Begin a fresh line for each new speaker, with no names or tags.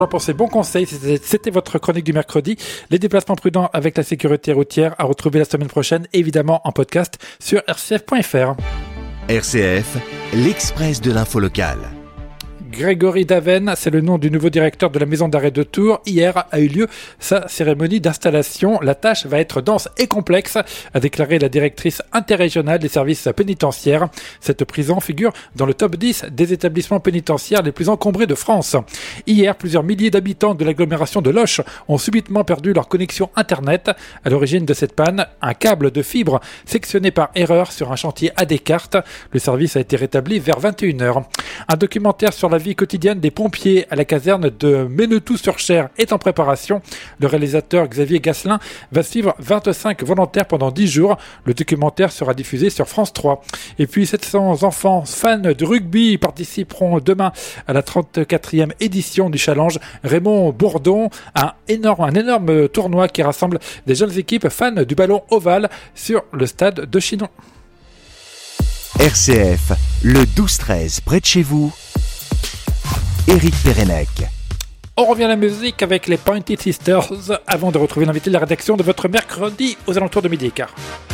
Pour ces bons conseils, c'était votre chronique du mercredi. Les déplacements prudents avec la sécurité routière à retrouver la semaine prochaine, évidemment en podcast sur rcf.fr.
RCF, l'Express de l'info locale.
Grégory Daven, c'est le nom du nouveau directeur de la maison d'arrêt de Tours. Hier a eu lieu sa cérémonie d'installation. La tâche va être dense et complexe, a déclaré la directrice interrégionale des services pénitentiaires. Cette prison figure dans le top 10 des établissements pénitentiaires les plus encombrés de France. Hier, plusieurs milliers d'habitants de l'agglomération de Loches ont subitement perdu leur connexion Internet. À l'origine de cette panne, un câble de fibre sectionné par erreur sur un chantier à Descartes. Le service a été rétabli vers 21h. Un documentaire sur la vie quotidienne des pompiers à la caserne de Menetou-sur-Cher est en préparation. Le réalisateur Xavier Gasselin va suivre 25 volontaires pendant 10 jours. Le documentaire sera diffusé sur France 3. Et puis 700 enfants fans de rugby participeront demain à la 34e édition du challenge Raymond Bourdon, un énorme tournoi qui rassemble des jeunes équipes fans du ballon ovale sur le stade de Chinon.
RCF, le 12-13 près de chez vous. Éric Pérenec.
On revient à la musique avec les Pointed Sisters avant de retrouver l'invité de la rédaction de votre mercredi aux alentours de 12h15.